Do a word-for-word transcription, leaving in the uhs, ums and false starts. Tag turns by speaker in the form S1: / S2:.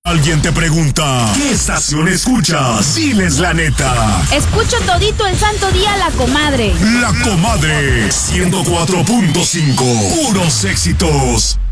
S1: Alguien te pregunta, ¿qué estación escuchas? Diles la neta.
S2: Escucho todito el santo día La Comadre.
S1: La Comadre, ciento cuatro punto cinco. Puros éxitos.